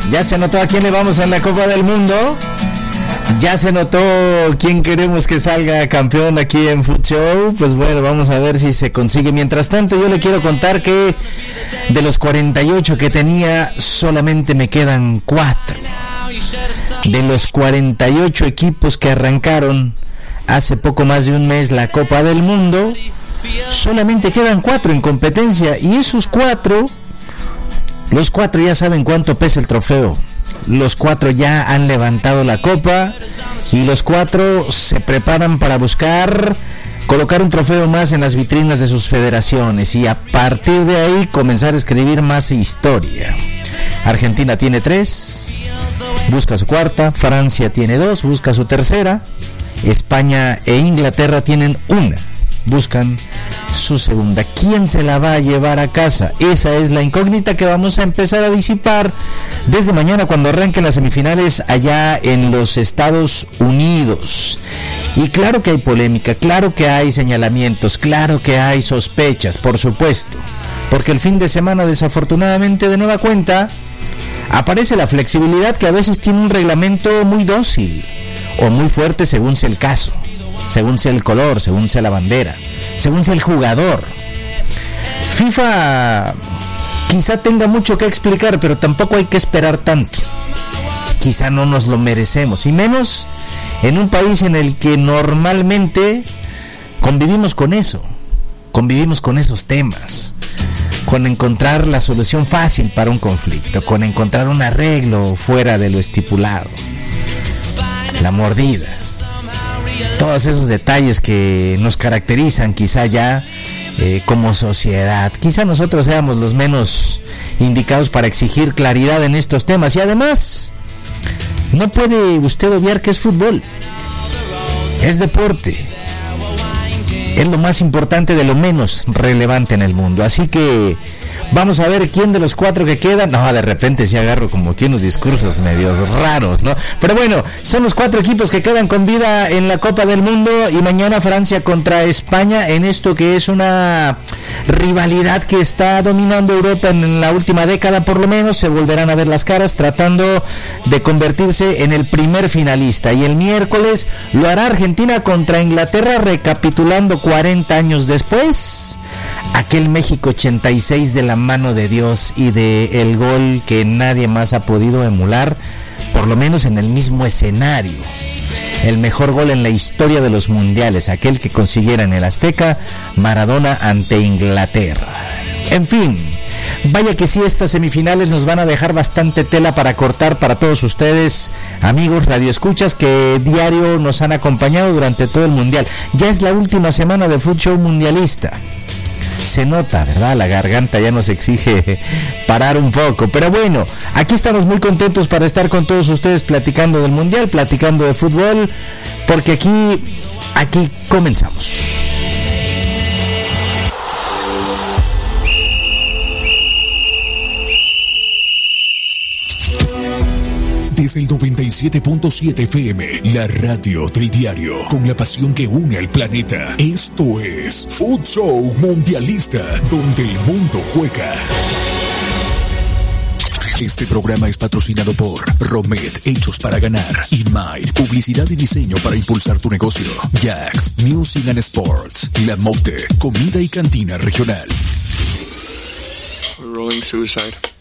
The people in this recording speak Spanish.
Ya se notó a quién le vamos en la Copa del Mundo. Ya se notó quién queremos que salga campeón aquí en Food Show. Pues bueno, vamos a ver si se consigue. Mientras tanto, yo le quiero contar que de los 48 que tenía, solamente me quedan 4. De los 48 equipos que arrancaron hace poco más de un mes la Copa del Mundo, solamente quedan 4 en competencia. Y esos 4, los 4 ya saben cuánto pesa el trofeo. Los 4 ya han levantado la copa y los 4 se preparan para buscar colocar un trofeo más en las vitrinas de sus federaciones y a partir de ahí comenzar a escribir más historia. Argentina tiene 3, busca su 4ª. Francia tiene 2, busca su 3ª. España e Inglaterra tienen 1, buscan su 2ª. ¿Quién se la va a llevar a casa? Esa es la incógnita que vamos a empezar a disipar desde mañana cuando arranquen las semifinales allá en los Estados Unidos. Y claro que hay polémica, claro que hay señalamientos, claro que hay sospechas, por supuesto, porque el fin de semana desafortunadamente de nueva cuenta aparece la flexibilidad que a veces tiene un reglamento muy dócil o muy fuerte según sea el caso, según sea el color, según sea la bandera, según sea el jugador. FIFA quizá tenga mucho que explicar, pero tampoco hay que esperar tanto. Quizá no nos lo merecemos, y menos en un país en el que normalmente convivimos con eso, convivimos con esos temas, con encontrar la solución fácil para un conflicto, con encontrar un arreglo fuera de lo estipulado, la mordida. Todos esos detalles que nos caracterizan quizá ya como sociedad. Quizá nosotros seamos los menos indicados para exigir claridad en estos temas. Y además, no puede usted obviar que es fútbol, es deporte, es lo más importante de lo menos relevante en el mundo. Así que vamos a ver quién de los 4 que quedan. No, de repente sí agarro como que unos discursos medios raros, ¿no? Pero bueno, son los 4 equipos que quedan con vida en la Copa del Mundo. Y mañana Francia contra España en esto que es una rivalidad que está dominando Europa en la última década por lo menos. Se volverán a ver las caras tratando de convertirse en el primer finalista. Y el miércoles lo hará Argentina contra Inglaterra, recapitulando 40 años después aquel México 86 de la mano de Dios y de el gol que nadie más ha podido emular, por lo menos en el mismo escenario. El mejor gol en la historia de los mundiales, aquel que consiguiera en el Azteca Maradona ante Inglaterra. En fin, vaya que sí, estas semifinales nos van a dejar bastante tela para cortar para todos ustedes, amigos radioescuchas que diario nos han acompañado durante todo el mundial. Ya es la última semana de Food Show mundialista. Se nota, ¿verdad? La garganta ya nos exige parar un poco. Pero bueno, aquí estamos muy contentos para estar con todos ustedes platicando del mundial, platicando de fútbol, porque aquí comenzamos. Desde el 97.7 FM, la radio del diario, con la pasión que une al planeta. Esto es Food Show Mundialista, donde el mundo juega. Este programa es patrocinado por Romet, hechos para ganar, y Might, publicidad y diseño para impulsar tu negocio. Jax, Music and Sports, La Mote, comida y cantina regional. Rolling Suicide.